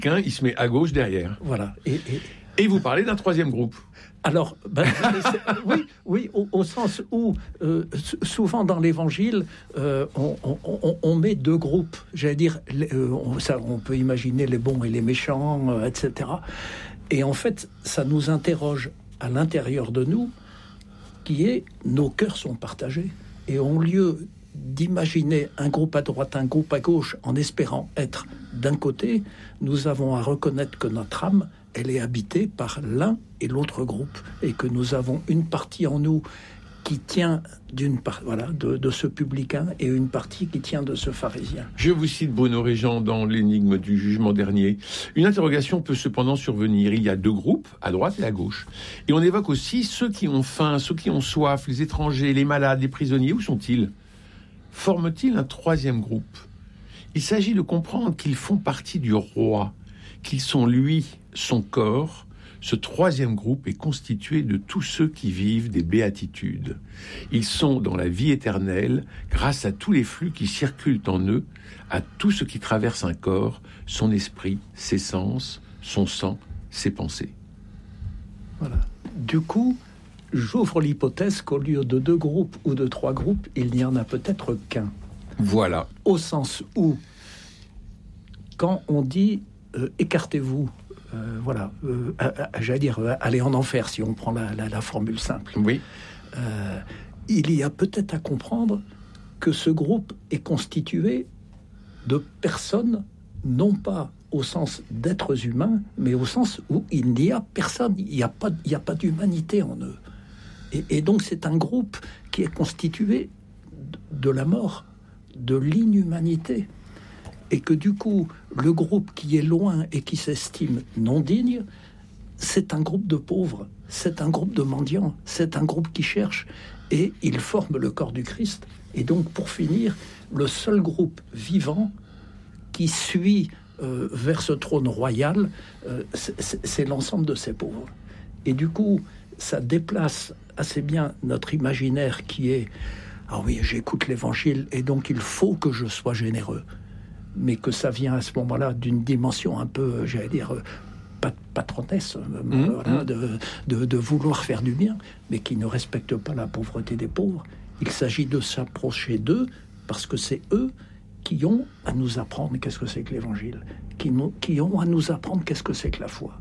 qu'un, il se met à gauche derrière. Voilà. Et vous parlez d'un troisième groupe. Alors, oui, au sens où souvent dans l'Évangile, on met deux groupes. J'allais dire, on peut imaginer les bons et les méchants, etc. Et en fait, ça nous interroge à l'intérieur de nous, qui est nos cœurs sont partagés. Et au lieu d'imaginer un groupe à droite, un groupe à gauche, en espérant être d'un côté, nous avons à reconnaître que notre âme, elle est habitée par l'un et l'autre groupe, et que nous avons une partie en nous qui tient de ce publicain et une partie qui tient de ce pharisien. Je vous cite Bruno Régent dans l'énigme du jugement dernier. Une interrogation peut cependant survenir. Il y a deux groupes, à droite et à gauche. Et on évoque aussi ceux qui ont faim, ceux qui ont soif, les étrangers, les malades, les prisonniers. Où sont-ils ? Forment-ils un troisième groupe ? Il s'agit de comprendre qu'ils font partie du roi, qu'ils sont lui, son corps. Ce troisième groupe est constitué de tous ceux qui vivent des béatitudes. Ils sont dans la vie éternelle grâce à tous les flux qui circulent en eux, à tout ce qui traverse un corps, son esprit, ses sens, son sang, ses pensées. Voilà. Du coup, j'ouvre l'hypothèse qu'au lieu de deux groupes ou de trois groupes, il n'y en a peut-être qu'un. Voilà. Au sens où, quand on dit écartez-vous, j'allais dire aller en enfer si on prend la formule simple. Oui. Il y a peut-être à comprendre que ce groupe est constitué de personnes, non pas au sens d'êtres humains, mais au sens où il n'y a personne, il n'y a pas d'humanité en eux. Et donc c'est un groupe qui est constitué de la mort, de l'inhumanité. Et que du coup, le groupe qui est loin et qui s'estime non digne, c'est un groupe de pauvres, c'est un groupe de mendiants, c'est un groupe qui cherche, et ils forment le corps du Christ. Et donc, pour finir, le seul groupe vivant qui suit vers ce trône royal, c'est l'ensemble de ces pauvres. Et du coup, ça déplace assez bien notre imaginaire qui est « Ah oui, j'écoute l'Évangile, et donc il faut que je sois généreux ». Mais que ça vient à ce moment-là d'une dimension un peu, j'allais dire, patronnesse, de vouloir faire du bien, mais qui ne respecte pas la pauvreté des pauvres. Il s'agit de s'approcher d'eux, parce que c'est eux qui ont à nous apprendre qu'est-ce que c'est que l'Évangile, qui ont à nous apprendre qu'est-ce que c'est que la foi.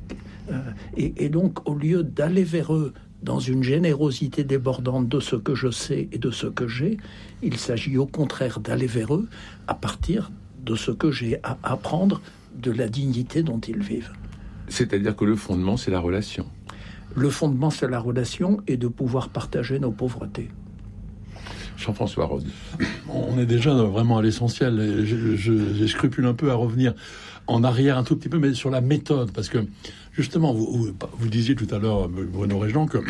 Et donc, au lieu d'aller vers eux dans une générosité débordante de ce que je sais et de ce que j'ai, il s'agit au contraire d'aller vers eux à partir de ce que j'ai à apprendre de la dignité dont ils vivent. C'est-à-dire que le fondement, c'est la relation. Le fondement, c'est la relation et de pouvoir partager nos pauvretés. Jean-François Rode. On est déjà vraiment à l'essentiel. J'ai scrupule un peu à revenir en arrière un tout petit peu, mais sur la méthode, parce que justement, vous disiez tout à l'heure, Bruno Régent, que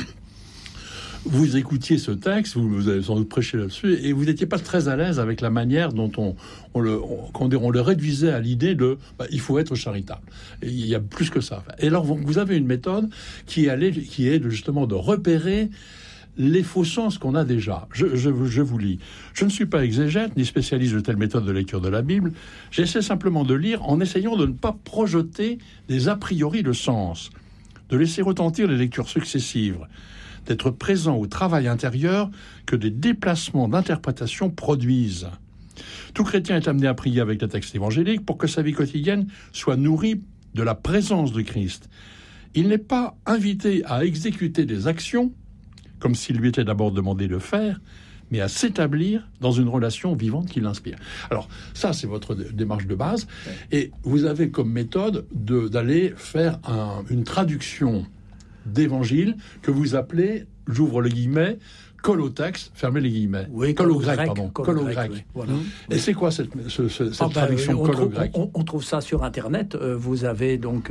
vous écoutiez ce texte, vous avez sans doute prêché là-dessus, et vous n'étiez pas très à l'aise avec la manière dont on le réduisait à l'idée de il faut être charitable. Et il y a plus que ça. Et alors vous avez une méthode qui est justement de repérer les faux sens qu'on a déjà. Je vous lis. Je ne suis pas exégète ni spécialiste de telle méthode de lecture de la Bible. J'essaie simplement de lire en essayant de ne pas projeter des a priori de sens, de laisser retentir les lectures successives, d'être présent au travail intérieur que des déplacements d'interprétation produisent. Tout chrétien est amené à prier avec les textes évangéliques pour que sa vie quotidienne soit nourrie de la présence de Christ. Il n'est pas invité à exécuter des actions, comme s'il lui était d'abord demandé de faire, mais à s'établir dans une relation vivante qui l'inspire. Alors, ça, c'est votre démarche de base. Et vous avez comme méthode d'aller faire une traduction d'évangile que vous appelez, j'ouvre les guillemets, colle au texte, fermez les guillemets. Oui, colle au grec, pardon. Colle au grec. Oui, voilà. Et c'est quoi cette traduction colle au grec ? On trouve ça sur Internet. Vous avez donc,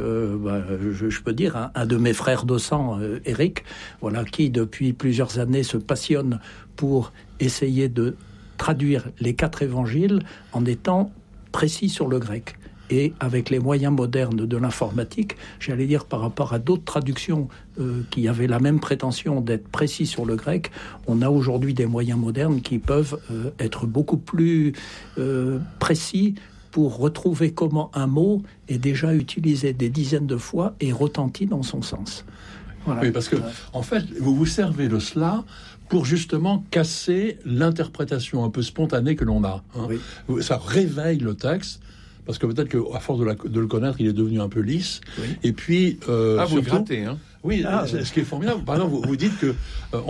je peux dire, un de mes frères de sang, Eric, voilà, qui depuis plusieurs années se passionne pour essayer de traduire les 4 évangiles en étant précis sur le grec. Et avec les moyens modernes de l'informatique, j'allais dire par rapport à d'autres traductions qui avaient la même prétention d'être précis sur le grec, on a aujourd'hui des moyens modernes qui peuvent être beaucoup plus précis pour retrouver comment un mot est déjà utilisé des dizaines de fois et retentit dans son sens. Voilà. Oui, parce que, en fait, vous vous servez de cela pour justement casser l'interprétation un peu spontanée que l'on a. Hein. Oui. Ça réveille le texte, parce que peut-être qu'à force de le connaître, il est devenu un peu lisse. Oui. Et puis... vous le grattez, hein. Oui, ce qui est formidable. Par exemple, vous dites que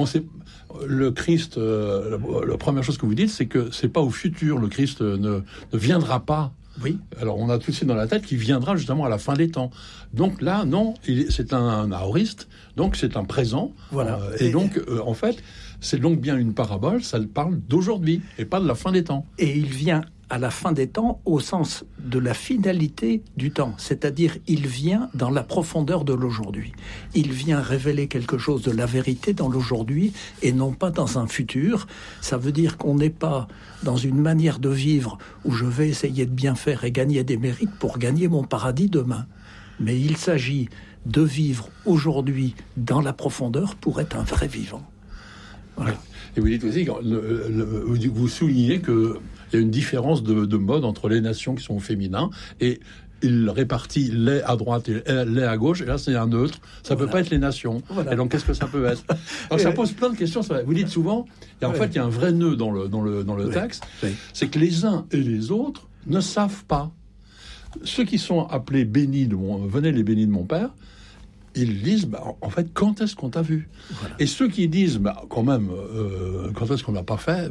le Christ, la première chose que vous dites, c'est que c'est pas au futur, le Christ ne viendra pas. Oui. Alors, on a tout de suite dans la tête qu'il viendra justement à la fin des temps. Donc là, non, c'est un aoriste, donc c'est un présent. Voilà. Et donc, en fait, c'est donc bien une parabole, ça parle d'aujourd'hui, et pas de la fin des temps. Et il vient à la fin des temps au sens de la finalité du temps, c'est-à-dire il vient dans la profondeur de l'aujourd'hui. Il vient révéler quelque chose de la vérité dans l'aujourd'hui et non pas dans un futur. Ça veut dire qu'on n'est pas dans une manière de vivre où je vais essayer de bien faire et gagner des mérites pour gagner mon paradis demain. Mais il s'agit de vivre aujourd'hui dans la profondeur pour être un vrai vivant. Voilà. Et vous dites aussi, vous soulignez que il y a une différence de mode entre les nations qui sont au féminin et il répartit les à droite et les à gauche, et là c'est un neutre, ça peut pas être les nations. Voilà. Et donc qu'est-ce que ça peut être? Donc ça pose plein de questions. Vous dites souvent, et en fait il y a un vrai nœud dans le texte, c'est que les uns et les autres ne savent pas. Ceux qui sont appelés bénis venez les bénis de mon père, ils disent, en fait, quand est-ce qu'on t'a vu? Voilà. Et ceux qui disent, quand même, quand est-ce qu'on n'a pas fait,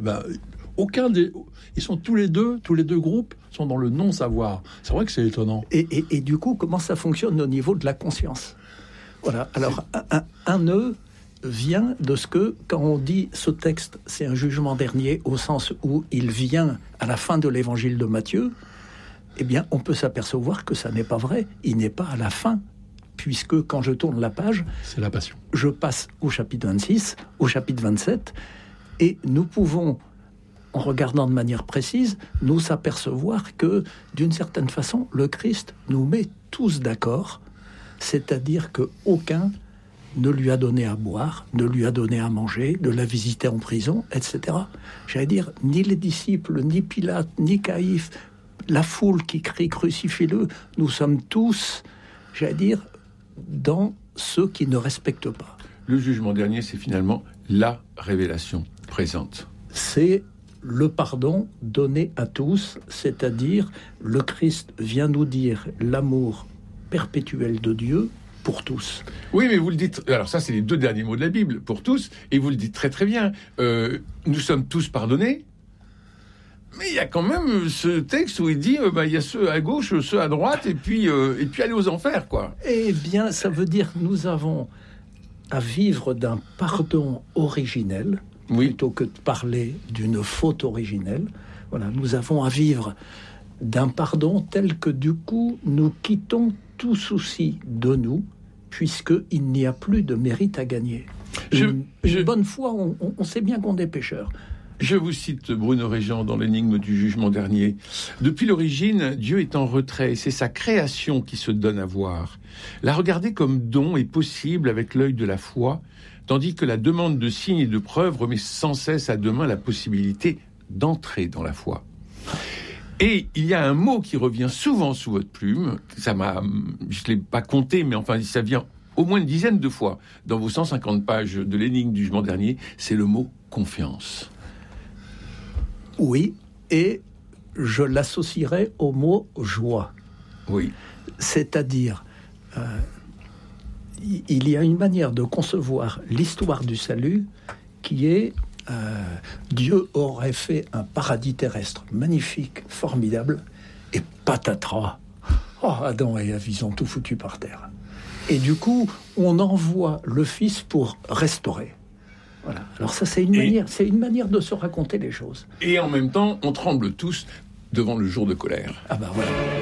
ils sont tous les deux groupes sont dans le non-savoir. C'est vrai que c'est étonnant. Et du coup, comment ça fonctionne au niveau de la conscience? Voilà. Alors, un nœud vient de ce que, quand on dit ce texte, c'est un jugement dernier, au sens où il vient à la fin de l'évangile de Matthieu, eh bien, on peut s'apercevoir que ça n'est pas vrai. Il n'est pas à la fin. Puisque quand je tourne la page, c'est la passion. Je passe au chapitre 26, au chapitre 27, et nous pouvons, en regardant de manière précise, nous apercevoir que, d'une certaine façon, le Christ nous met tous d'accord, c'est-à-dire qu'aucun ne lui a donné à boire, ne lui a donné à manger, ne l'a visité en prison, etc. J'allais dire, ni les disciples, ni Pilate, ni Caïphe, la foule qui crie « crucifie-le », nous sommes tous, j'allais dire, dans ceux qui ne respectent pas. Le jugement dernier, c'est finalement la révélation présente. C'est le pardon donné à tous, c'est-à-dire le Christ vient nous dire l'amour perpétuel de Dieu pour tous. Oui, mais vous le dites... Alors ça, c'est les 2 derniers mots de la Bible, pour tous, et vous le dites très très bien. Nous sommes tous pardonnés, mais il y a quand même ce texte où il dit il y a ceux à gauche, ceux à droite, et puis aller aux enfers, quoi. Eh bien, ça veut dire que nous avons à vivre d'un pardon originel, plutôt que de parler d'une faute originelle. Voilà, nous avons à vivre d'un pardon tel que, du coup, nous quittons tout souci de nous, puisqu'il n'y a plus de mérite à gagner. Une bonne fois, on sait bien qu'on est pécheurs. Je vous cite Bruno Régent dans l'énigme du jugement dernier. Depuis l'origine, Dieu est en retrait. C'est sa création qui se donne à voir. La regarder comme don est possible avec l'œil de la foi, tandis que la demande de signes et de preuves remet sans cesse à demain la possibilité d'entrer dans la foi. Et il y a un mot qui revient souvent sous votre plume. Je ne l'ai pas compté, mais enfin, ça vient au moins une dizaine de fois dans vos 150 pages de l'énigme du jugement dernier. C'est le mot confiance. Oui, et je l'associerai au mot joie. Oui. C'est-à-dire, il y a une manière de concevoir l'histoire du salut qui est Dieu aurait fait un paradis terrestre magnifique, formidable, et patatras. Oh, Adam et Ève, ils ont tout foutu par terre. Et du coup, on envoie le Fils pour restaurer. Voilà. Alors ça, c'est une manière de se raconter les choses. Et en même temps, on tremble tous devant le jour de colère. Ah ben voilà.